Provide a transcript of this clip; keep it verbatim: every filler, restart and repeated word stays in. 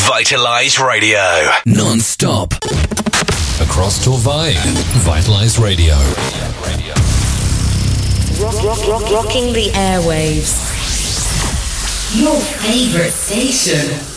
Vitalize Radio. Non-stop. Across Torvay. Vitalize Radio. Rock, rock, rock, rocking the airwaves. Your favorite station.